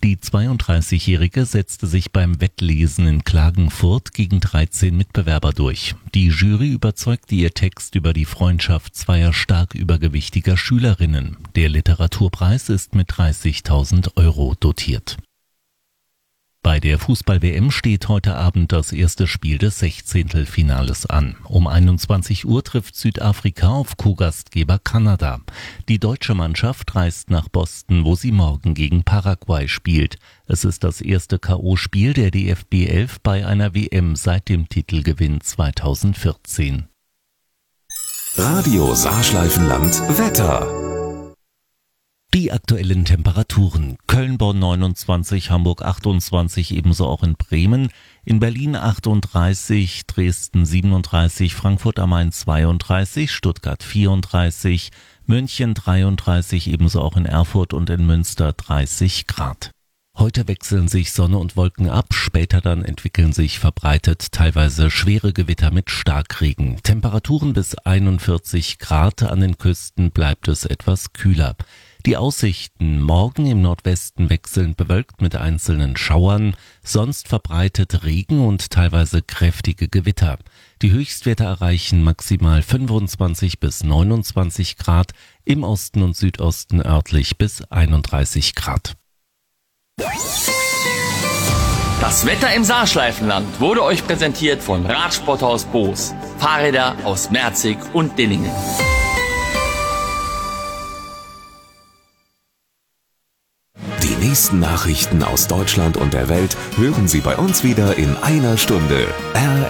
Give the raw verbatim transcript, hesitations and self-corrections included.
Die zweiunddreißigjährige setzte sich beim Wettlesen in Klagenfurt gegen dreizehn Mitbewerber durch. Die Jury überzeugte ihr Text über die Freundschaft zweier stark übergewichtiger Schülerinnen. Der Literaturpreis ist mit dreißigtausend Euro dotiert. Bei der Fußball-W M steht heute Abend das erste Spiel des Sechzehntelfinales an. Um einundzwanzig Uhr trifft Südafrika auf Co-Gastgeber Kanada. Die deutsche Mannschaft reist nach Boston, wo sie morgen gegen Paraguay spielt. Es ist das erste K O-Spiel der D F B elf bei einer W M seit dem Titelgewinn zweitausendvierzehn. Radio Saarschleifenland Wetter. Die aktuellen Temperaturen: Köln-Bonn neunundzwanzig, Hamburg achtundzwanzig, ebenso auch in Bremen, in Berlin achtunddreißig, Dresden siebenunddreißig, Frankfurt am Main zweiunddreißig, Stuttgart vierunddreißig, München dreiunddreißig, ebenso auch in Erfurt und in Münster dreißig Grad. Heute wechseln sich Sonne und Wolken ab, später dann entwickeln sich verbreitet teilweise schwere Gewitter mit Starkregen. Temperaturen bis einundvierzig Grad, an den Küsten bleibt es etwas kühler. Die Aussichten: morgen im Nordwesten wechselnd bewölkt mit einzelnen Schauern, sonst verbreitet Regen und teilweise kräftige Gewitter. Die Höchstwerte erreichen maximal fünfundzwanzig bis neunundzwanzig Grad, im Osten und Südosten örtlich bis einunddreißig Grad. Das Wetter im Saarschleifenland wurde euch präsentiert von Radsporthaus Boos. Fahrräder aus Merzig und Dillingen. Die nächsten Nachrichten aus Deutschland und der Welt hören Sie bei uns wieder in einer Stunde. R